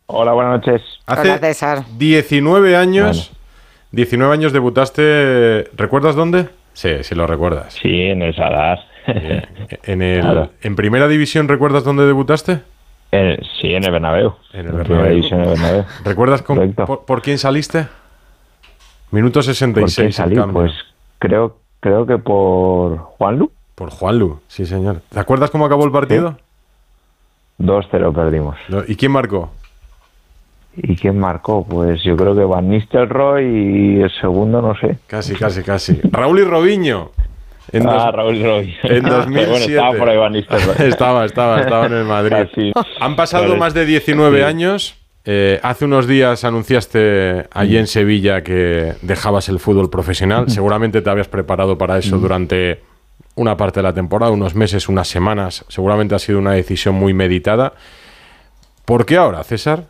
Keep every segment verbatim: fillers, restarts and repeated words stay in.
Hola, buenas noches. Hace Hola, César. diecinueve años, Bueno. diecinueve años debutaste, ¿recuerdas dónde? Sí, sí lo recuerdas. Sí, en el Sadar. Bien. En, el, Claro. ¿En primera división recuerdas dónde debutaste? En- sí, en el Bernabéu. En el En primera Bernabéu. división en el Bernabéu. ¿Recuerdas con, Correcto. por, por quién saliste? Minuto sesenta y ¿Por qué seis el salí? cambio. Pues creo, creo que por Juanlu. Por Juanlu, sí señor. ¿Te acuerdas cómo acabó el partido? dos cero perdimos. No, ¿y quién marcó? ¿Y quién marcó? Pues yo creo que Van Nistelrooy y el segundo no sé. Casi, casi, casi. Raúl y Robinho. En ah, dos- Raúl Roy. En dos mil siete. Bueno, estaba por ahí Van Nistelrooy. estaba, estaba, estaba en el Madrid. Casi. Han pasado Vale. más de diecinueve Sí. años. Eh, hace unos días anunciaste allí en Sevilla que dejabas el fútbol profesional. Seguramente te habías preparado para eso durante una parte de la temporada, unos meses, unas semanas. Seguramente ha sido una decisión muy meditada. ¿Por qué ahora, César?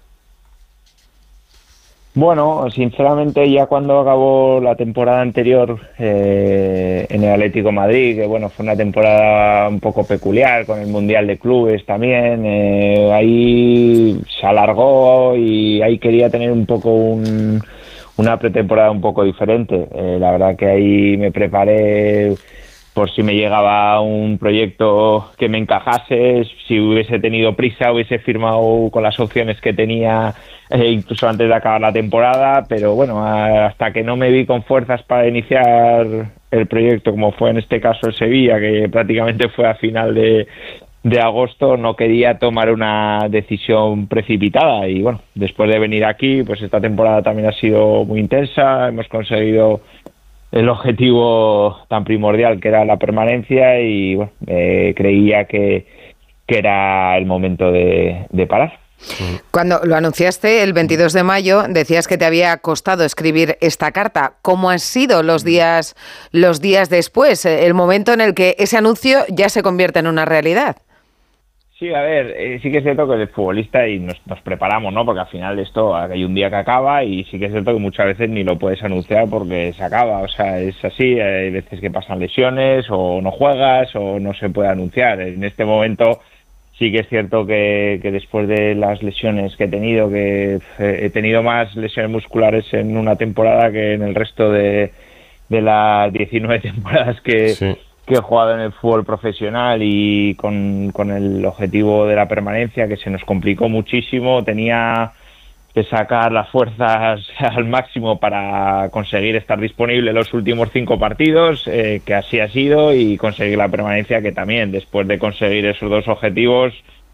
Bueno, sinceramente ya cuando acabó la temporada anterior eh, en el Atlético de Madrid, que bueno, fue una temporada un poco peculiar con el Mundial de Clubes también, eh, ahí se alargó y ahí quería tener un poco un, una pretemporada un poco diferente. Eh, la verdad que ahí me preparé por si me llegaba un proyecto que me encajase, si hubiese tenido prisa, hubiese firmado con las opciones que tenía eh, incluso antes de acabar la temporada, pero bueno, hasta que no me vi con fuerzas para iniciar el proyecto, como fue en este caso el Sevilla, que prácticamente fue a final de, de agosto, no quería tomar una decisión precipitada y bueno, después de venir aquí, pues esta temporada también ha sido muy intensa, hemos conseguido el objetivo tan primordial que era la permanencia y bueno, eh, creía que, que era el momento de, de parar. Cuando lo anunciaste el veintidós de mayo, decías que te había costado escribir esta carta. ¿Cómo han sido los días, los días después, el momento en el que ese anuncio ya se convierte en una realidad? Sí, a ver, eh, sí que es cierto que eres futbolista y nos, nos preparamos, ¿no? Porque al final de esto hay un día que acaba y sí que es cierto que muchas veces ni lo puedes anunciar porque se acaba, o sea, es así, hay veces que pasan lesiones o no juegas o no se puede anunciar. En este momento sí que es cierto que, que después de las lesiones que he tenido, que eh, he tenido más lesiones musculares en una temporada que en el resto de, de las diecinueve temporadas que... Sí. que he jugado en el fútbol profesional y con, con el objetivo de la permanencia, que se nos complicó muchísimo. Tenía que sacar las fuerzas al máximo para conseguir estar disponible en los últimos cinco partidos, eh, que así ha sido, y conseguir la permanencia, que también, después de conseguir esos dos objetivos,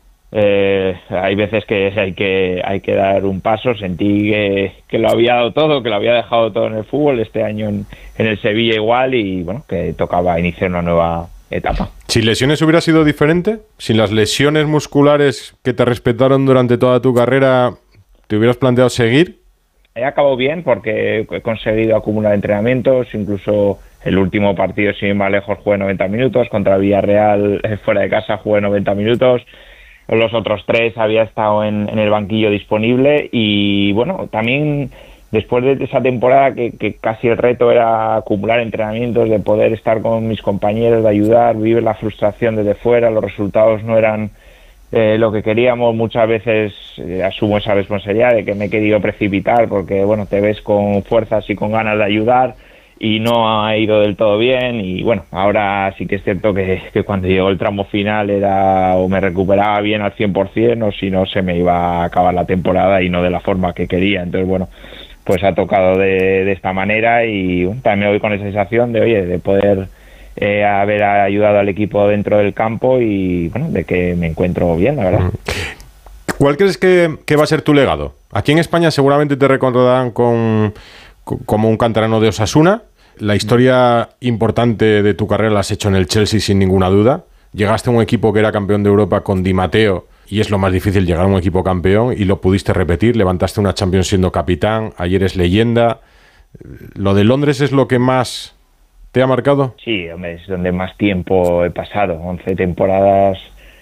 eh, hay veces que hay que hay que dar un paso. Sentí que, que lo había dado todo, que lo había dejado todo en el fútbol, este año en, en el Sevilla igual, y bueno, que tocaba iniciar una nueva etapa. ¿Sin lesiones hubiera sido diferente? ¿Sin las lesiones musculares que te respetaron durante toda tu carrera, te hubieras planteado seguir? He acabado bien porque he conseguido acumular entrenamientos, incluso el último partido, sin ir más lejos, jugué noventa minutos, contra Villarreal eh, fuera de casa jugué noventa minutos. Los otros tres había estado en, en el banquillo disponible y bueno, también después de esa temporada que, que casi el reto era acumular entrenamientos, de poder estar con mis compañeros, de ayudar, vivir la frustración desde fuera, los resultados no eran eh, lo que queríamos, muchas veces eh, asumo esa responsabilidad de que me he querido precipitar porque bueno, te ves con fuerzas y con ganas de ayudar y no ha ido del todo bien y bueno, ahora sí que es cierto que, que cuando llegó el tramo final era o me recuperaba bien al cien por ciento o si no se me iba a acabar la temporada y no de la forma que quería. Entonces bueno, pues ha tocado de, de esta manera y bueno, también me voy con esa sensación de oye, de poder eh, haber ayudado al equipo dentro del campo y bueno, de que me encuentro bien, la verdad. ¿Cuál crees que, que va a ser tu legado? Aquí en España seguramente te recordarán con... como un canterano de Osasuna. La historia importante de tu carrera la has hecho en el Chelsea sin ninguna duda. Llegaste a un equipo que era campeón de Europa con Di Matteo y es lo más difícil llegar a un equipo campeón y lo pudiste repetir. Levantaste una Champions siendo capitán, ayer eres leyenda. ¿Lo de Londres es lo que más te ha marcado? Sí, hombre, es donde más tiempo he pasado, once temporadas.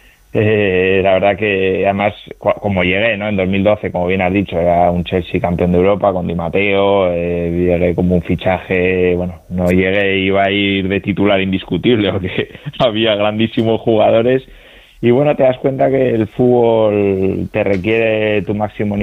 Eh, la verdad que además, como llegué, ¿no? En dos mil doce, como bien has dicho, era un Chelsea campeón de Europa con Di Matteo, eh, llegué como un fichaje, bueno, no llegué, iba a ir de titular indiscutible porque había grandísimos jugadores y bueno, te das cuenta que el fútbol te requiere tu máximo nivel